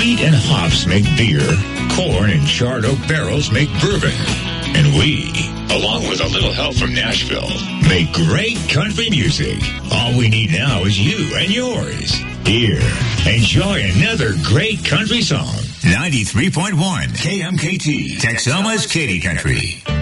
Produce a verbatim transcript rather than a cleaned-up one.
Wheat and hops make beer. Corn and charred oak barrels make bourbon. And we, along with a little help from Nashville, make great country music. All we need now is you and yours. Here, enjoy another great country song. ninety-three point one K M K T, Texoma's Katy Country.